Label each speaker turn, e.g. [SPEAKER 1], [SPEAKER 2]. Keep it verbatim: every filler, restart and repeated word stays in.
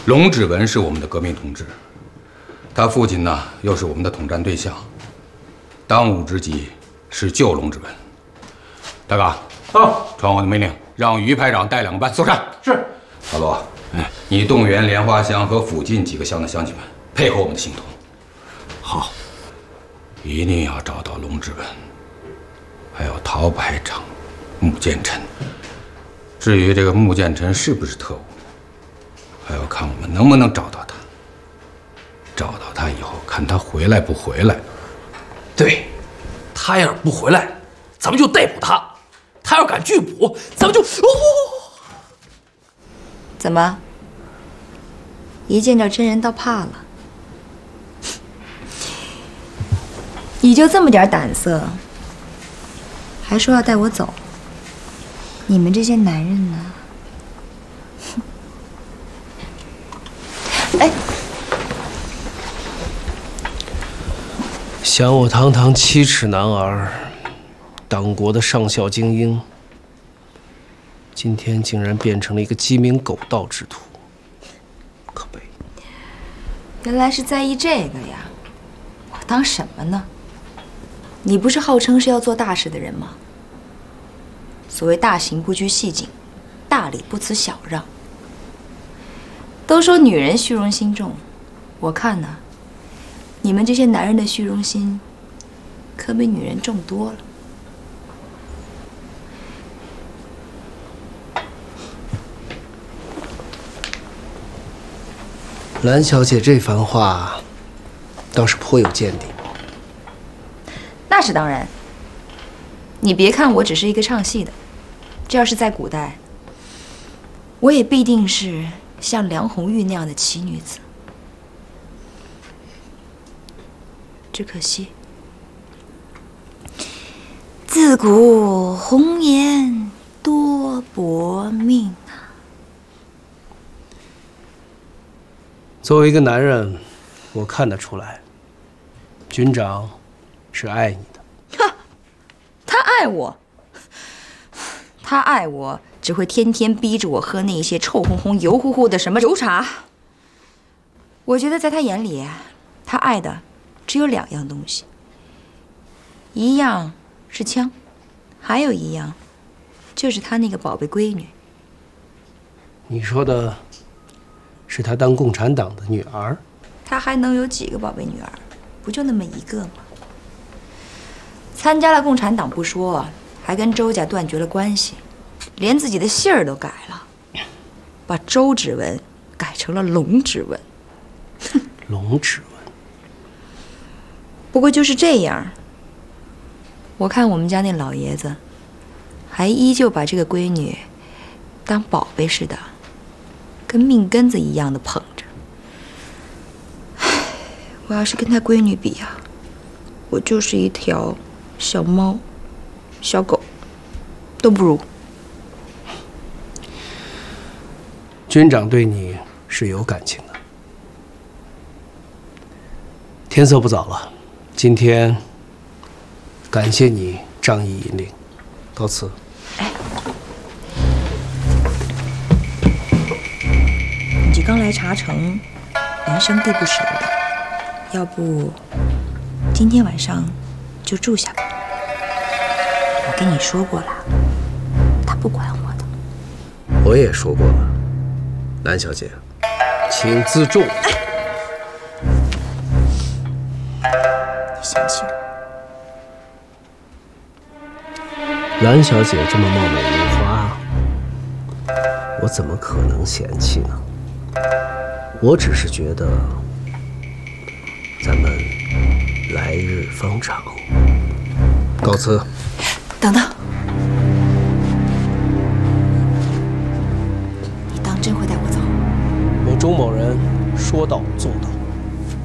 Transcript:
[SPEAKER 1] 龙志文是我们的革命同志，他父亲呢又是我们的统战对象，当务之急是救龙志文。大哥，
[SPEAKER 2] 啊，
[SPEAKER 1] 传我的命令，让于排长带两个班搜山。
[SPEAKER 2] 是。
[SPEAKER 1] 老罗，哎，你动员莲花乡和附近几个乡的乡亲们配合我们的行动。
[SPEAKER 2] 好，
[SPEAKER 1] 一定要找到龙志文，还有陶排长、穆建臣。至于这个穆建臣是不是特务，还要看我们能不能找到他。找到他以后，看他回来不回来。
[SPEAKER 2] 对，他要是不回来，咱们就逮捕他；他要敢拒捕，咱们就……哦，
[SPEAKER 3] 怎么？一见着真人倒怕了？你就这么点胆色，还说要带我走？你们这些男人呢？哎，
[SPEAKER 4] 想我堂堂七尺男儿，党国的上校精英，今天竟然变成了一个鸡鸣狗盗之徒，可悲！
[SPEAKER 3] 原来是在意这个呀！我当什么呢？你不是号称是要做大事的人吗？所谓大行不拘细谨，大礼不辞小让。都说女人虚荣心重，我看呢，你们这些男人的虚荣心可比女人重多了。
[SPEAKER 4] 蓝小姐这番话倒是颇有见地。
[SPEAKER 3] 那是当然。你别看我只是一个唱戏的，这要是在古代，我也必定是像梁红玉那样的奇女子。只可惜，自古红颜多薄命啊。
[SPEAKER 4] 作为一个男人，我看得出来，军长是爱你的。
[SPEAKER 3] 哈，他爱我，他爱我，只会天天逼着我喝那些臭烘烘、油乎乎的什么酒茶。我觉得在他眼里，他爱的只有两样东西，一样是枪，还有一样就是他那个宝贝闺女。
[SPEAKER 4] 你说的是他当共产党的女儿？
[SPEAKER 3] 他还能有几个宝贝女儿？不就那么一个吗？参加了共产党不说，还跟周家断绝了关系，连自己的姓儿都改了，把周芷文改成了龙芷文。
[SPEAKER 4] 龙芷文。
[SPEAKER 3] 不过就是这样，我看我们家那老爷子还依旧把这个闺女当宝贝似的，跟命根子一样的捧着。唉，我要是跟他闺女比啊，我就是一条小猫、小狗，都不如。
[SPEAKER 4] 军长对你是有感情的。天色不早了，今天感谢你仗义引领，告辞。
[SPEAKER 3] 哎，你这刚来茶城，人生地不熟的，要不今天晚上就住下吧。我跟你说过了，他不管我的。
[SPEAKER 4] 我也说过了，蓝小姐，请自重。
[SPEAKER 3] 哎，你嫌弃我？
[SPEAKER 4] 蓝小姐这么貌美如花，我怎么可能嫌弃呢？我只是觉得咱们来日方长。告辞。
[SPEAKER 3] 等等，你当真会带我走？
[SPEAKER 4] 我钟某人说到做到。